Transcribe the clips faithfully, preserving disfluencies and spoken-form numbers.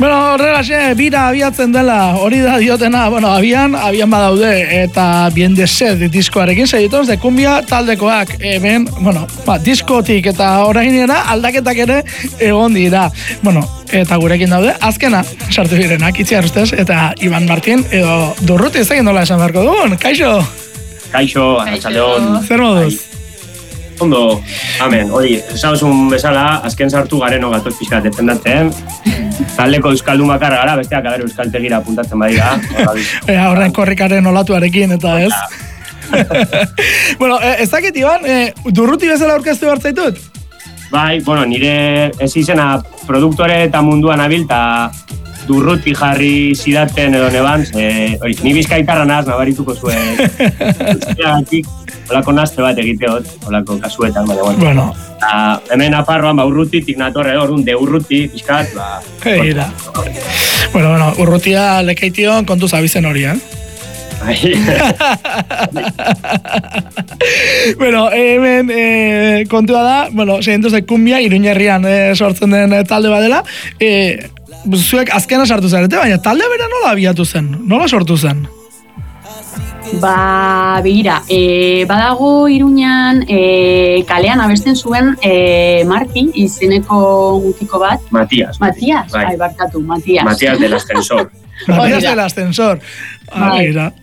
Bueno, horrelaxe, bira abiatzen dela, hori da diotena, bueno, abian, abian badaude, eta bien de sed diskoarekin segituz, de kumbia taldekoak, hemen, bueno, ba, diskotik eta orainera aldaketak ere egon dira. Bueno, eta gurekin daude, azkena, sartu direnak, Itziar ustez, eta Iban Martin, edo Durruti ez egin dola esan beharko dugun, kaixo? Kaixo, arratsaldeon. Zer moduz? Ondo, amen, hori, esauzun bezala, azken sartu gareno gatoz pixka defendatzen, taldeko euskaldun bakarra gara, besteak aber euskaltegira apuntatzen badira. Ea, horren korrikaren olatuarekin, eta ez? Bueno, ez dakit, Iban, Durruti bezala aurkeztu hartzaitut? Bai, bueno, nire ez izena produktore eta munduan abil, eta Durruti jarri zidaten edo neban, hori, ni bizkaitarra naz, nabarituko zuen. Olako nazte bat egiteot, olako kasuetan, baina bueno. Bueno. Ta, hemen aparroan, ba, Urrutitik natorre, orduan, de Urruti, pixkat, ba... Eira. Bueno, bueno, Urrutia lekeition kontu zabizen hori, eh? Bueno, hemen eh, kontua da, bueno, seientuz de kumbia, Iruñerrian eh, sortzen den eh, talde badela, eh, zuek azkena sartu zarete, baina talde bera nola abiatu zen? Nola sortu zen? Ba, begira, e, badago Iruñan e, kalean abesten zuen e, Marti, izeneko mutiko bat. Matias. Matias, bai. Ai, barkatu, Matias. Matias del ascensor. Matias del ascensor. Ah, mira.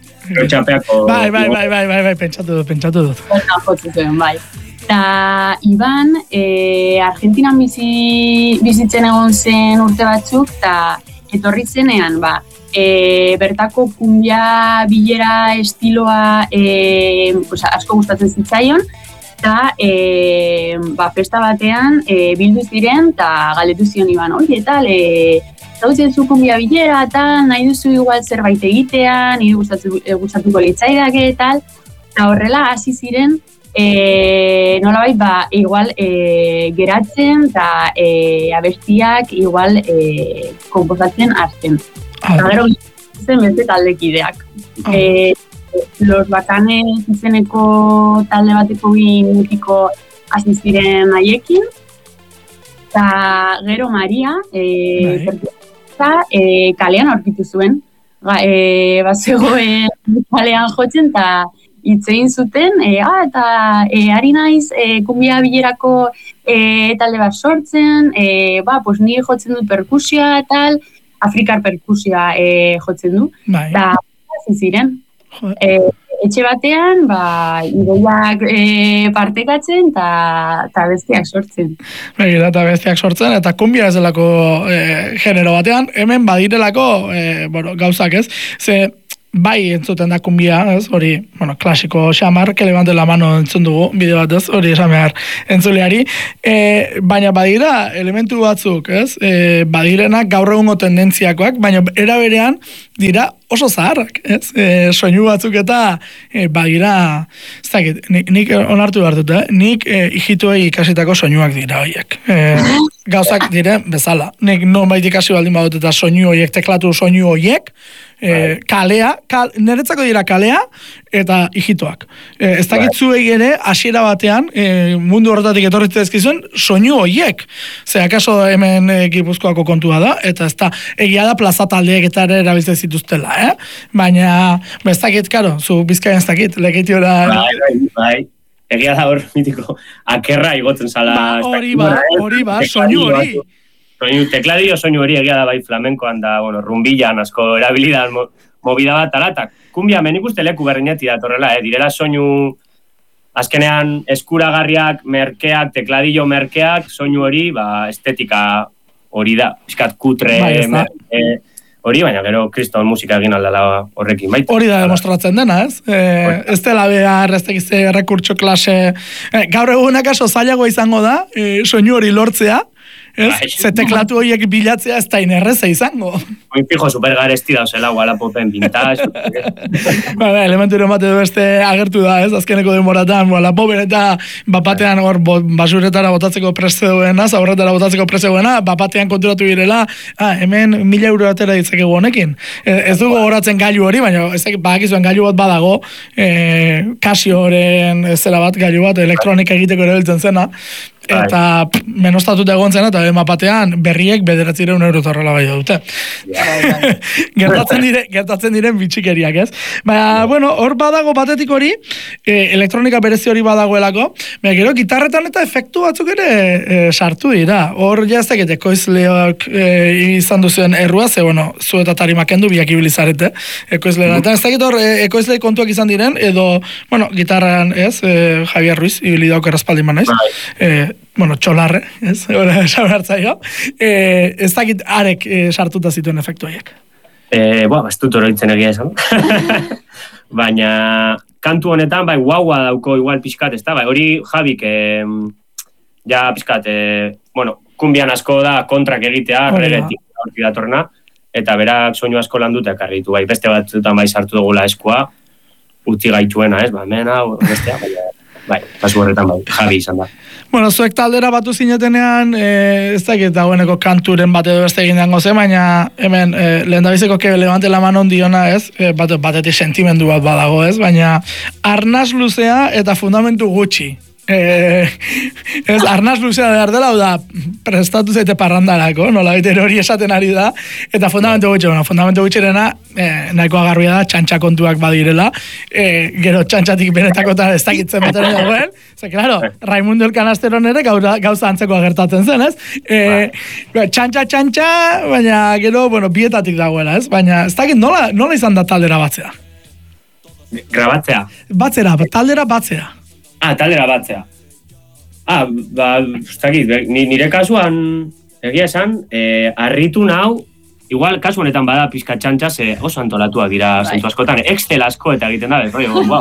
Bai, bai, bai, bai, bai, bai, pentsatu dut, pentsatu dut. Eta jotzu zuen, bai. Eta Iban, e, Argentinan bizi, bizitzen egon zen urte batzuk, eta etorri zenean, ba, E, bertako kumbia bilera estiloa e, pues, asko gustatzen zitzaion eta e, ba, festa batean e, bildu ziren eta galdetu zion Iban, oie tal, e, zautzen zu kumbia bilera eta nahi duzu igual zerbait egitea, nire gustatu, e, gustatuko litzaidake tal, eta horrela hasi ziren e, nolabait ba, igual e, geratzen eta e, abestiak igual e, komposatzen hasten. Eta gero zen beste taldekideak. Ah. E, los Bacanes izeneko talde bateko bi mutiko hasi ziren haiekin. Eta gero Maria e, e, kalean aurkitu zuen. Ba, e, bazegoen kalean jotzen eta hitz egin zuten, e, ah, eta e, ari naiz e, kumbia bilerako e, talde bat sortzen, e, ba, pues ni jotzen dut perkusia eta tal, Afrikar perkusia e, jotzen du, eta hasi ziren. E, etxe batean, ba, ideiak e, partekatzen eta besteak sortzen. Begira, eta besteak sortzen, eta kumbia ez delako e, genero batean, hemen badirelako e, bueno, gauzak ez, ze bai entzuten da kumbia, ez, hori, bueno, klasiko xamar, que levante la mano entzun dugu, bideo bat ez, hori esan behar entzuleari, e, baina badira elementu batzuk, ez, e, badirenak gaur egungo tendentziakoak, baina era berean dira oso zaharrak, ez, e, soinu batzuk eta e, badira, ez dakit, nik, nik onartu behar dut, eh? nik e, hijituei ikasitako soinuak dira horiek, e, gauzak dire bezala, nik non bait ikasi baldin badut eta soinu horiek, teklatu soinu horiek, E, kalea, kal, niretzako dira kalea eta hijitoak. E, ez dakitzuei ere, hasiera batean, e, mundu horretatik etorritzen ezkizuen, soinu horiek. Ze, akaso hemen e, Gipuzkoako kontua da, eta ez da, egia da plaza taldeek eta ere erabiltzen zituztela, eh? Baina, ez dakit, karo, zu Bizkaian ez dakit, lekeitiora... Bai, bai, bai. Egia da hor, mitiko, akerra igotzen zala... Ba, hori ba, hori ba, soinu hori. Soinu, tekladio soinu hori egia da bai flamenkoan da, bueno, rumbilan asko erabilidan mo, movida bat alatak. Kumbia, menik uste leku berrineti datorrela, eh? Direla soinu azkenean eskuragarriak, merkeak, tekladio merkeak, soinu hori, ba, estetika hori da. Eskat kutre, bai, merke, hori, baina gero kriston musika egin aldala horrekin baita. Hori da demostratzen dena, ez? E, ez dela behar, ez tegize, rekurtso klase... E, gaur egunak aso zailagoa izango da, e, soinu hori lortzea, ez? Ze teklatu horiek bilatzea ez da inerreza izango. Oin fijo supergaresti dauzela, Walapopen vintage. Ba, ba, elementu bat edo beste agertu da, ez? Azkeneko demoratan, Walapopen eta bapatean hor basuretara botatzeko preste duena, zaurretara botatzeko preste duena, bapatean konturatu direla, ah, hemen mila euro atera ditzakegu honekin. E, ez dugu horatzen gailu hori, baina ez badakizuen gailu bat badago, e, Casioren zera bat, gailu bat, elektronika egiteko erabiltzen zena, eta pff, menostatuta egon zen, eta mapatean berriek bederatzireun euro torrela bai dute. gertatzen, dire, gertatzen diren bitxikeriak, ez? Baina, bueno, hor badago batetik hori, e, elektronika berezi hori badagoelako, baina gero, gitarretan eta efektu batzuk ere e, sartu dira. Hor jaztek, eta ekoizleok e, izan duzuen errua, ze, bueno, zu eta tarimak endu biak ibilizarete, ekoizlean. Eta ez dakit hor, e, ekoizle kontuak izan diren, edo, bueno, gitarran, ez, e, Javier Ruiz, ibili dauk errazpaldi manaiz, e, bueno, txolarre, ez, hori esan hartzaio, e, ez dakit arek e, sartuta zituen efektu horiek. E, Boa, ez dut oroitzen egia esan. Baina, kantu honetan, bai, guaua dauko igual pixkat, ez da, bai, hori Javik, e, ja pixkat, e, bueno, kumbian asko da kontrak egitea, regetik hori datorna, eta berak soinu asko landuta ekarritu, bai, beste batzutan bai sartu dugula eskua, utzi gaituena, ez, ba, mena, bestea, bai, bai, pasu horretan bai, Javi izan da. Bueno, zuek taldera batu zinetenean, e, ez dakit dagoeneko kanturen bat edo beste egin dango zen, baina hemen e, lehen dabizeko que levante la mano diona, ez, e, bat, batetik sentimendu bat badago, ez, baina arnaz luzea eta fundamentu gutxi. Eh, ez, arnaz luzea behar dela, da, prestatu zaite parrandarako, nola baita hori esaten ari da, eta fundamentu gutxi, bueno, fundamentu gutxirena, eh, nahiko agarria da, txantxa kontuak badirela, eh, gero txantxatik benetakota ez dakitzen baten dagoen, ze, claro, Raimundo el Canasteron ere gauza, gauza antzeko agertatzen zen, ez? Eh, txantxa, txantxa, baina gero, bueno, bietatik dagoela, ez? Baina ez dakit nola, nola izan da taldera batzea? Grabatzea? Batzera, taldera batzea. Ah, taldera batzea. Ah, ba, ustakit, nire kasuan, egia esan, eh, arritu nau, igual kasu honetan bada pizka txantxa, ze oso antolatuak dira zentu askotan, Excel asko eta egiten da, rollo, wow.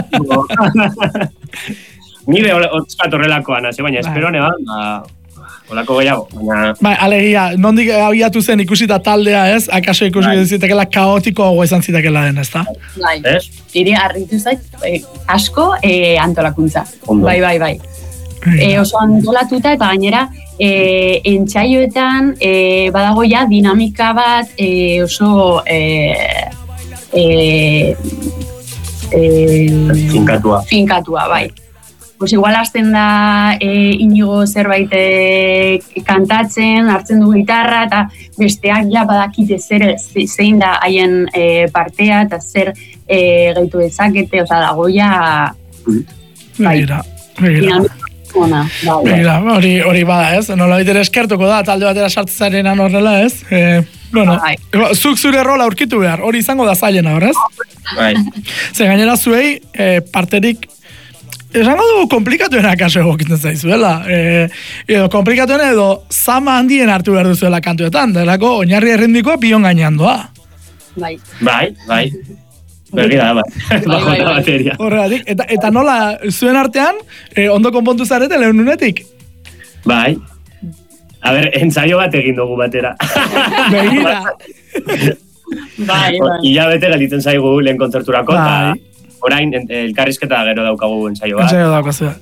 Nire otzkat horrelakoan, ze baina, espero ne ba, olako gehiago, baina... Bai, alegia, nondik abiatu zen ikusita taldea, ez? Akaso ikusi bai. Zitekela kaotiko izan zitekela den, ez da? Bai, iri harritu zait, eh, asko eh, antolakuntza. Ondo. Bai, bai, bai. E, oso antolatuta eta gainera e, entsaioetan e, badago ja dinamika bat e, oso e, e, e, finkatua. finkatua, bai. Pues igual hasten da e, inigo zerbait e, kantatzen, hartzen du gitarra, eta besteak ja badakite zer, zein da haien e, partea, eta zer e, gehitu dezakete, oza, dago ja... Bai, begira. Ona, bai. Begira, hori, hori bada, ez? Nola baitere eskertuko da, talde batera sartzarenan horrela, ez? E, bueno, bai. Zuk zure rola aurkitu behar, hori izango da zailena, horrez? Bai. Ze gainera zuei, e, parterik esango dugu komplikatuena kaso egokitzen zaizuela. E, edo komplikatuena edo zama handien hartu behar duzuela kantuetan, delako oinarri errindikoa pion gainean doa. Bai. Bai, bai. Begira, bai. Bajo la bateria. Horregatik, eta, eta nola, zuen artean, eh, ondo konpontu zarete lehen unetik? Bai. A ber, ensaio bat egin dugu batera. Begira. Bai, bai. Ila bete galitzen zaigu lehen kontzerturako, bai. Orain, elkarrizketa gero daukagu ensaio bat. Ensaio daukazu.